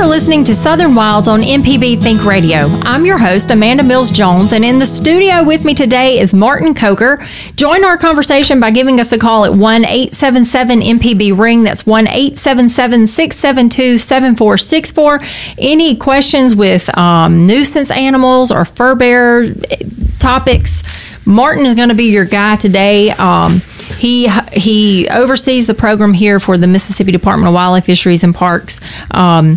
for listening to Southern Wilds on MPB Think Radio. I'm your host, Amanda Mills-Jones, and in the studio with me today is Martin Coker. Join our conversation by giving us a call at 1-877-MPB-RING. That's 1-877-672-7464. Any questions with nuisance animals or fur bear topics, Martin is going to be your guy today. He oversees the program here for the Mississippi Department of Wildlife, Fisheries, and Parks. And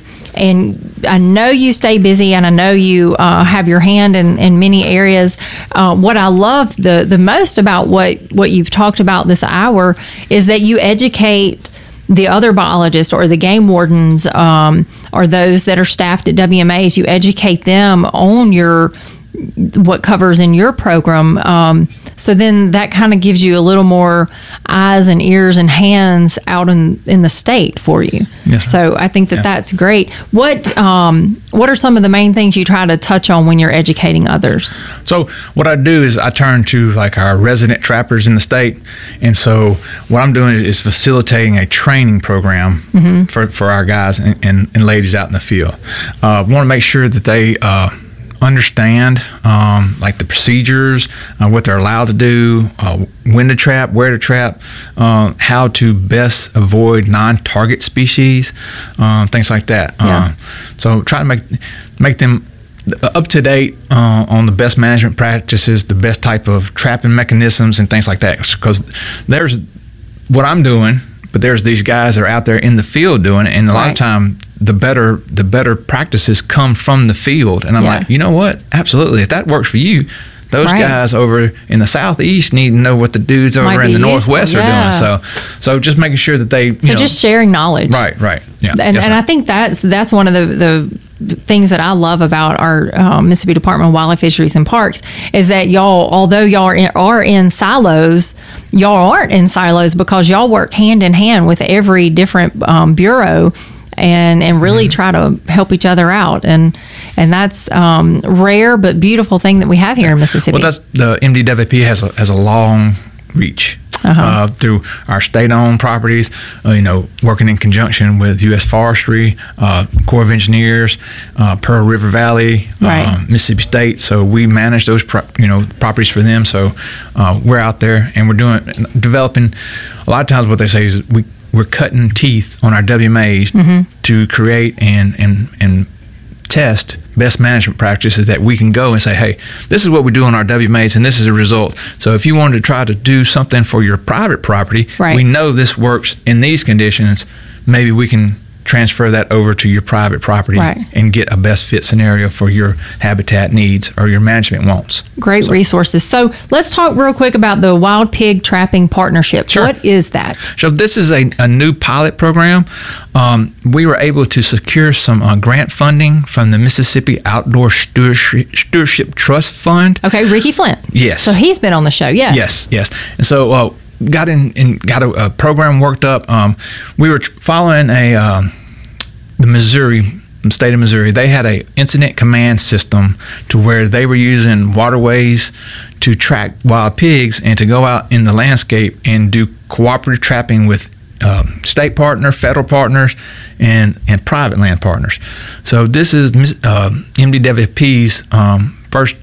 I know you stay busy, and I know you have your hand in many areas. What I love the most about what you've talked about this hour is that you educate the other biologists or the game wardens or those that are staffed at WMAs. You educate them on what covers in your program. So then that kind of gives you a little more eyes and ears and hands out in the state for you. Yes, so I think that's great. What are some of the main things you try to touch on when you're educating others? So what I do is I turn to like our resident trappers in the state. And so what I'm doing is facilitating a training program for our guys and ladies out in the field. I want to make sure that they understand like the procedures, what they're allowed to do, when to trap, where to trap, how to best avoid non-target species, things like that. So try to make them up to date on the best management practices, the best type of trapping mechanisms and things like that, because there's what I'm doing, but there's these guys that are out there in the field doing it, and a lot of time the better practices come from the field. And I'm like, you know what? Absolutely. If that works for you, those guys over in the southeast need to know what the dudes over in the northwest are doing. So just making sure that they just sharing knowledge. Right. Yeah. And I think that's one of the things that I love about our Mississippi Department of Wildlife, Fisheries, and Parks is that although y'all are in silos, y'all aren't in silos because y'all work hand in hand with every different bureau and really try to help each other out. And that's rare but beautiful thing that we have here in Mississippi. Well, that's the MDWP has a long reach. Through our state-owned properties, working in conjunction with U.S. Forestry, Corps of Engineers, Pearl River Valley, Mississippi State. So we manage those properties for them. So we're out there and we're developing. A lot of times, what they say is we're cutting teeth on our WMAs to create and test best management practices that we can go and say, hey, this is what we do on our WMAs and this is the result. So if you wanted to try to do something for your private property, we know this works in these conditions, maybe we can transfer that over to your private property and get a best fit scenario for your habitat needs or your management wants. Great resources. So let's talk real quick about the Wild Pig Trapping Partnership. Sure. What is that? So this is a new pilot program. We were able to secure some grant funding from the Mississippi Outdoor Stewardship Trust Fund. Okay, Ricky Flint. Yes. So he's been on the show, yes. Yes. And so got a program worked up. We were following the state of Missouri. They had a incident command system to where they were using waterways to track wild pigs and to go out in the landscape and do cooperative trapping with state partners, federal partners, and private land partners. So this is MDWP's first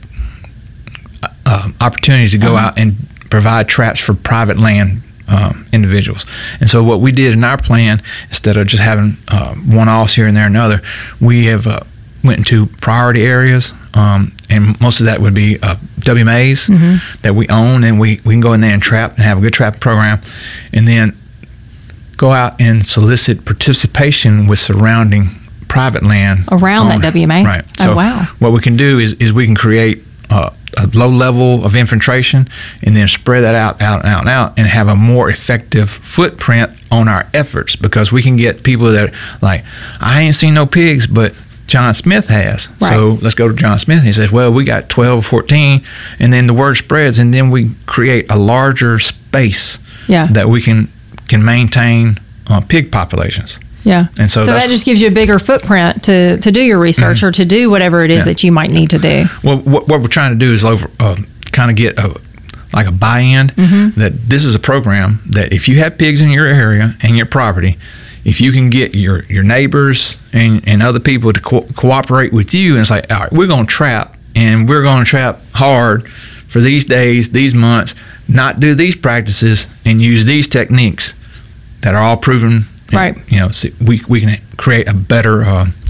opportunity to go out and provide traps for private land individuals. And so what we did in our plan, instead of just having one-offs here and there and other, we have went into priority areas, and most of that would be WMAs that we own, and we can go in there and trap and have a good trap program, and then go out and solicit participation with surrounding private land around that WMA. Right. So what we can do is we can create a low level of infiltration and then spread that out and have a more effective footprint on our efforts, because we can get people that like, I ain't seen no pigs, but John Smith has. So let's go to John Smith. He says, well, we got 12 or 14, and then the word spreads, and then we create a larger space that we can maintain pig populations. Yeah. And so that just gives you a bigger footprint to do your research or to do whatever it is that you might need to do. Well, what we're trying to do is kind of get a buy-in that this is a program that if you have pigs in your area and your property, if you can get your neighbors and other people to cooperate with you, and it's like, all right, we're going to trap, and we're going to trap hard for these days, these months, not do these practices and use these techniques that are all proven. Right. You know, so we can create a better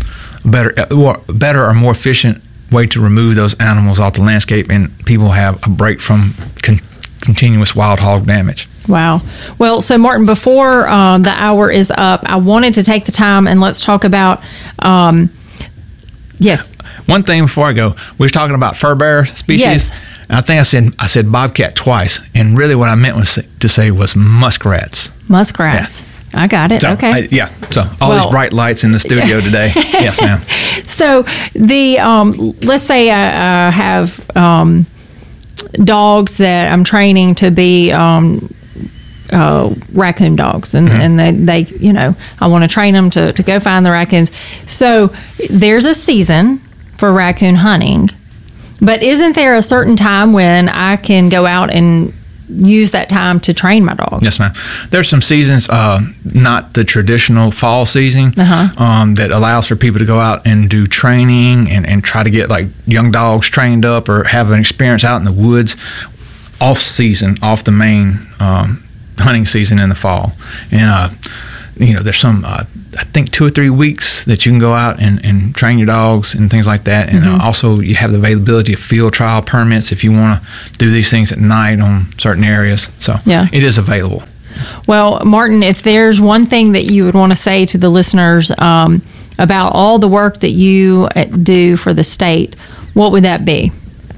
or more efficient way to remove those animals off the landscape, and people have a break from continuous wild hog damage. Wow. Well, so Martin, before the hour is up, I wanted to take the time and let's talk about, yes. One thing before I go, we were talking about fur bear species. Yes. And I think I said bobcat twice, and really what I meant was to say was muskrats. Muskrat. Yeah. I got it. So, okay. So all these bright lights in the studio today. Yes, ma'am. So the let's say I have dogs that I'm training to be raccoon dogs, and they you know, I want to train them to go find the raccoons. So there's a season for raccoon hunting, but isn't there a certain time when I can go out and use that time to train my dog? Yes, ma'am. There's some seasons, not the traditional fall season, that allows for people to go out and do training and try to get like young dogs trained up or have an experience out in the woods off season, off the main hunting season in the fall. And you know, there's some I think 2 or 3 weeks that you can go out and train your dogs and things like that. And also you have the availability of field trial permits if you want to do these things at night on certain areas. So it is available. Well, Martin, if there's one thing that you would want to say to the listeners about all the work that you do for the state, what would that be?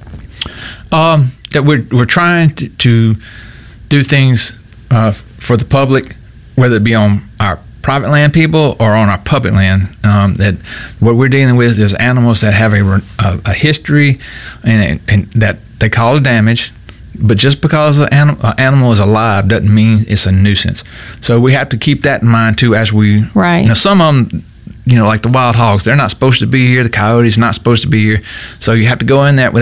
That we're trying to do things for the public, whether it be on our private land people or on our public land. That what we're dealing with is animals that have a history and that they cause damage. But just because an animal is alive doesn't mean it's a nuisance. So we have to keep that in mind too as we. Right. You know, some of them, you know, like the wild hogs, they're not supposed to be here. The coyotes not supposed to be here. So you have to go in there with